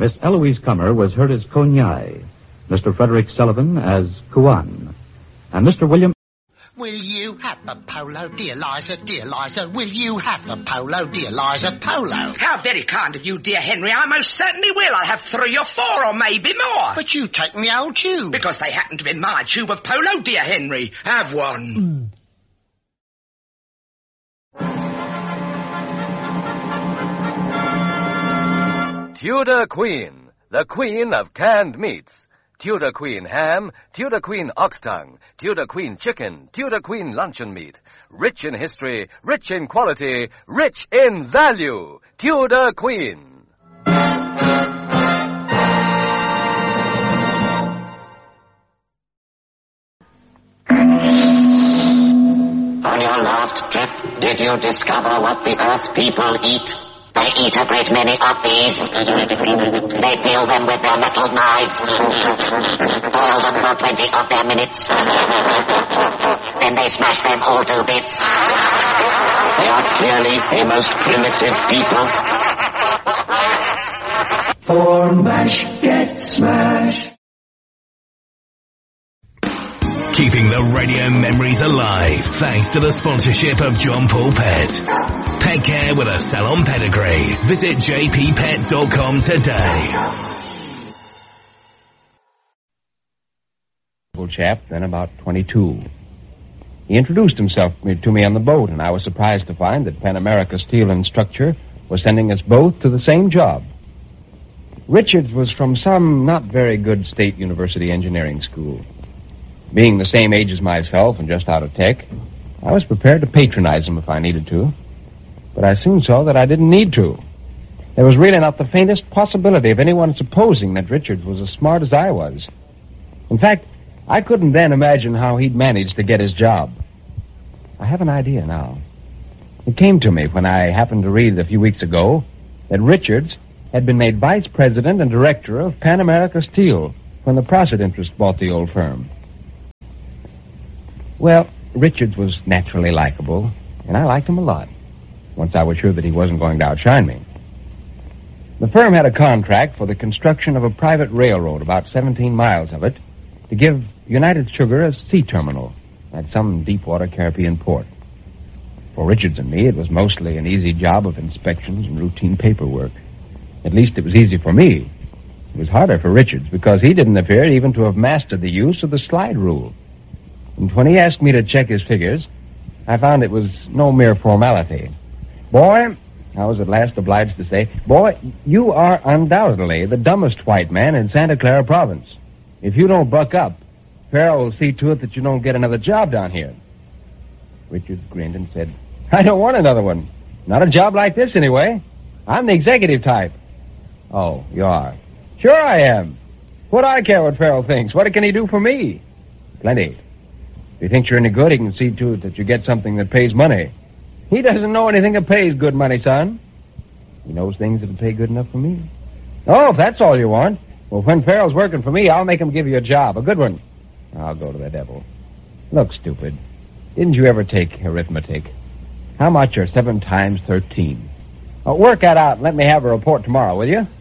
Miss Eloise Comer was heard as Konyai, Mr. Frederick Sullivan as Kuan, and Mr. William... Will you have a polo, dear Liza, dear Liza? Will you have a polo, dear Liza, polo? How very kind of you, dear Henry. I most certainly will. I'll have 3 or 4 or maybe more. But you take the old tube. Because they happen to be my tube of polo, dear Henry. Have one. Tudor Queen, the queen of canned meats. Tudor Queen ham, Tudor Queen ox tongue, Tudor Queen chicken, Tudor Queen luncheon meat. Rich in history, rich in quality, rich in value. Tudor Queen. On your last trip, did you discover what the Earth people eat? They eat a great many of these. They peel them with their metal knives. Boil them for 20 of their minutes. Then they smash them all to bits. They are clearly a most primitive people. For MASH, get smashed. Keeping the radio memories alive thanks to the sponsorship of John Paul Pet. Pet care with a salon pedigree. Visit jppet.com today. Chap, then about 22. He introduced himself to me on the boat, and I was surprised to find that Pan America Steel and Structure was sending us both to the same job. Richards was from some not very good state university engineering school. Being the same age as myself and just out of tech, I was prepared to patronize him if I needed to. But I soon saw that I didn't need to. There was really not the faintest possibility of anyone supposing that Richards was as smart as I was. In fact, I couldn't then imagine how he'd managed to get his job. I have an idea now. It came to me when I happened to read a few weeks ago that Richards had been made vice president and director of Pan America Steel when the Prosit interest bought the old firm. Well, Richards was naturally likable, and I liked him a lot, once I was sure that he wasn't going to outshine me. The firm had a contract for the construction of a private railroad, about 17 miles of it, to give United Sugar a sea terminal at some deepwater Caribbean port. For Richards and me, it was mostly an easy job of inspections and routine paperwork. At least it was easy for me. It was harder for Richards because he didn't appear even to have mastered the use of the slide rule. And when he asked me to check his figures, I found it was no mere formality. Boy, I was at last obliged to say, boy, you are undoubtedly the dumbest white man in Santa Clara Province. If you don't buck up, Farrell will see to it that you don't get another job down here. Richards grinned and said, I don't want another one. Not a job like this, anyway. I'm the executive type. Oh, you are? Sure I am. What do I care what Farrell thinks? What can he do for me? Plenty. If he thinks you're any good, he can see to it that you get something that pays money. He doesn't know anything that pays good money, son. He knows things that'll pay good enough for me. Oh, if that's all you want. Well, when Farrell's working for me, I'll make him give you a job, a good one. I'll go to the devil. Look, stupid. Didn't you ever take arithmetic? How much are 7 times 13? Oh, work that out and let me have a report tomorrow, will you?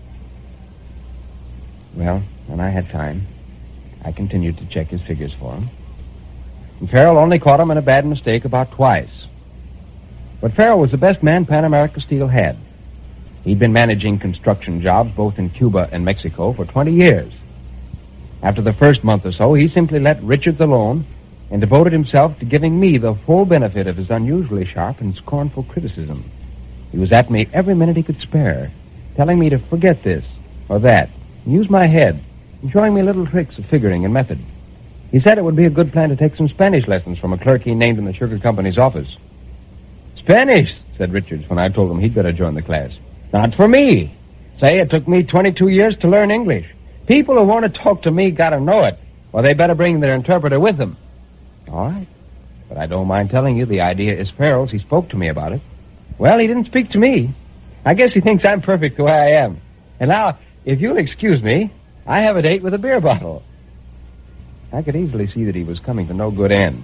Well, when I had time, I continued to check his figures for him. And Farrell only caught him in a bad mistake about twice. But Farrell was the best man Pan America Steel had. He'd been managing construction jobs both in Cuba and Mexico for 20 years. After the first month or so, he simply let Richards alone and devoted himself to giving me the full benefit of his unusually sharp and scornful criticism. He was at me every minute he could spare, telling me to forget this or that, and use my head, and showing me little tricks of figuring and method. He said it would be a good plan to take some Spanish lessons from a clerk he named in the sugar company's office. Spanish, said Richards when I told him he'd better join the class. Not for me. Say, it took me 22 years to learn English. People who want to talk to me gotta know it, or they better bring their interpreter with them. All right. But I don't mind telling you the idea is Farrell's. He spoke to me about it. Well, he didn't speak to me. I guess he thinks I'm perfect the way I am. And now, if you'll excuse me, I have a date with a beer bottle. I could easily see that he was coming to no good end.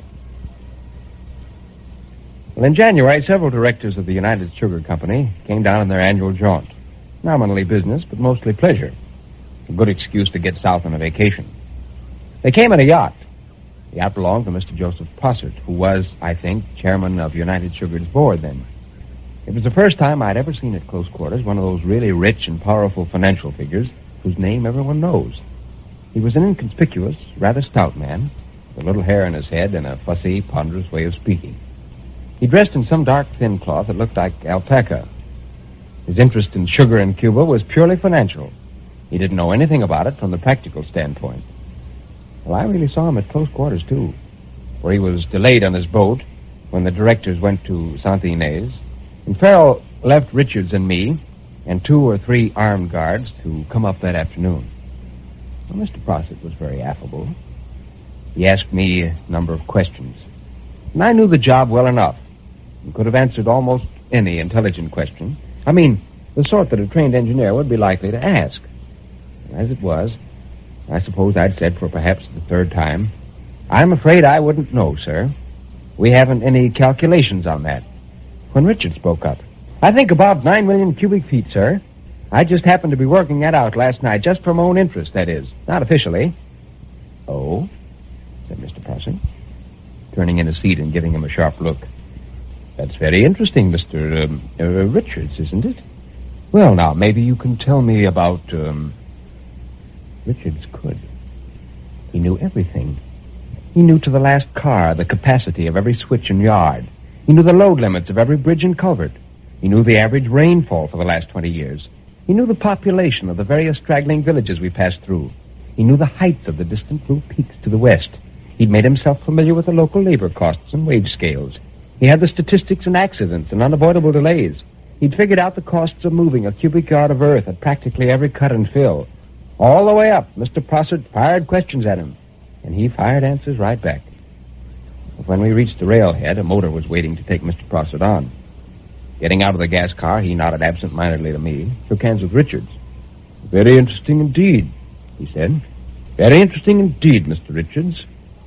Well, in January, several directors of the United Sugar Company came down on their annual jaunt. Nominally business, but mostly pleasure. A good excuse to get south on a vacation. They came in a yacht. The yacht belonged to Mr. Joseph Prossert, who was, I think, chairman of United Sugar's board then. It was the first time I'd ever seen at close quarters one of those really rich and powerful financial figures whose name everyone knows. He was an inconspicuous, rather stout man, with a little hair in his head and a fussy, ponderous way of speaking. He dressed in some dark, thin cloth that looked like alpaca. His interest in sugar in Cuba was purely financial. He didn't know anything about it from the practical standpoint. Well, I really saw him at close quarters, too, where he was delayed on his boat when the directors went to Santa Ynez, and Farrell left Richards and me and 2 or 3 armed guards to come up that afternoon. Well, Mr. Prossert was very affable. He asked me a number of questions, and I knew the job well enough and could have answered almost any intelligent question. I mean, the sort that a trained engineer would be likely to ask. As it was, I suppose I'd said for perhaps the 3rd time, "I'm afraid I wouldn't know, sir. We haven't any calculations on that." When Richard spoke up, "I think about 9 million cubic feet, sir. I just happened to be working that out last night, just for my own interest, that is. Not officially." "Oh?" said Mr. Prossert, turning in his seat and giving him a sharp look. "That's very interesting, Mr. Richards, isn't it? Well, now, maybe you can tell me about, Richards could. He knew everything. He knew to the last car the capacity of every switch and yard. He knew the load limits of every bridge and culvert. He knew the average rainfall for the last 20 years. He knew the population of the various straggling villages we passed through. He knew the heights of the distant blue peaks to the west. He'd made himself familiar with the local labor costs and wage scales. He had the statistics and accidents and unavoidable delays. He'd figured out the costs of moving a cubic yard of earth at practically every cut and fill. All the way up, Mr. Prossert fired questions at him, and he fired answers right back. When we reached the railhead, a motor was waiting to take Mr. Prossert on. Getting out of the gas car, he nodded absent-mindedly to me, shook hands with Richards. "Very interesting indeed," he said. "Very interesting indeed, Mr. Richards.